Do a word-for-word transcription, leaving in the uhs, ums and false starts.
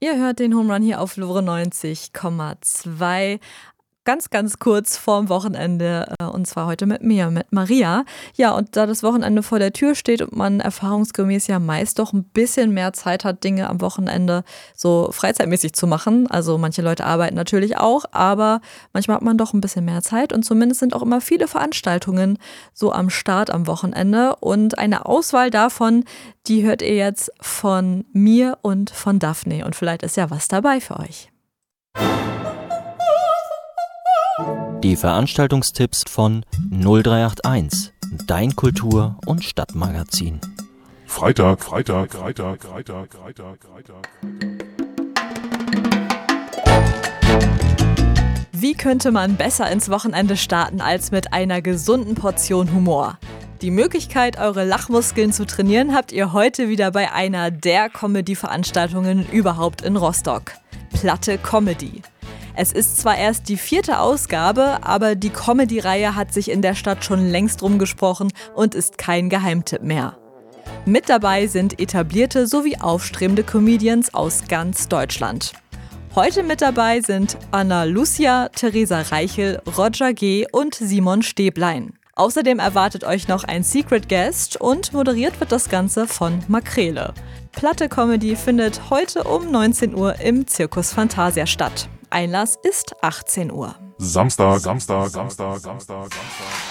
Ihr hört den Home Run hier auf Lore neunzig Komma zwei. Ganz, ganz kurz vorm Wochenende, und zwar heute mit mir, mit Maria. Ja, und da das Wochenende vor der Tür steht und man erfahrungsgemäß ja meist doch ein bisschen mehr Zeit hat, Dinge am Wochenende so freizeitmäßig zu machen. Also manche Leute arbeiten natürlich auch, aber manchmal hat man doch ein bisschen mehr Zeit und zumindest sind auch immer viele Veranstaltungen so am Start am Wochenende. Und eine Auswahl davon, die hört ihr jetzt von mir und von Daphne. Und vielleicht ist ja was dabei für euch. Die Veranstaltungstipps von null drei acht eins, dein Kultur- und Stadtmagazin. Freitag, Freitag, Freitag, Freitag, Freitag, Freitag. Wie könnte man besser ins Wochenende starten als mit einer gesunden Portion Humor? Die Möglichkeit, eure Lachmuskeln zu trainieren, habt ihr heute wieder bei einer der Comedy-Veranstaltungen überhaupt in Rostock. Platte Comedy. Es ist zwar erst die vierte Ausgabe, aber die Comedy-Reihe hat sich in der Stadt schon längst rumgesprochen und ist kein Geheimtipp mehr. Mit dabei sind etablierte sowie aufstrebende Comedians aus ganz Deutschland. Heute mit dabei sind Anna Lucia, Theresa Reichel, Roger G. und Simon Stäblein. Außerdem erwartet euch noch ein Secret Guest und moderiert wird das Ganze von Makrele. Platte Comedy findet heute um neunzehn Uhr im Circus Fantasia statt. Einlass ist achtzehn Uhr. Samstag, Samstag, Samstag, Samstag, Samstag.